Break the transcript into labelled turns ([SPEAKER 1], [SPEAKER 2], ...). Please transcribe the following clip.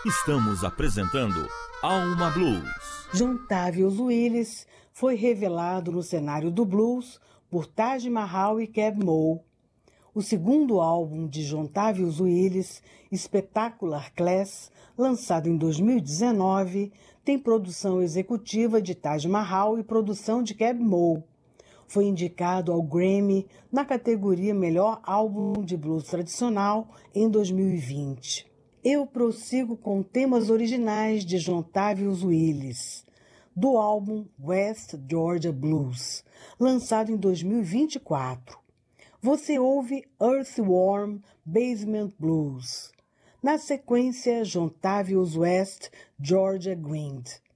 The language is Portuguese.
[SPEAKER 1] Estamos apresentando Alma Blues.
[SPEAKER 2] John Tavius Willis foi revelado no cenário do blues por Taj Mahal e Keb' Mo'. O segundo álbum de John Tavius Willis, Spectacular Class, lançado em 2019, tem produção executiva de Taj Mahal e produção de Keb' Mo'. Foi indicado ao Grammy na categoria Melhor Álbum de Blues Tradicional em 2020. Eu prossigo com temas originais de John Tavius Willis, do álbum West Georgia Blues, lançado em 2024. Você ouve Earthworm Basement Blues. Na sequência, John Tavius West Georgia Grind.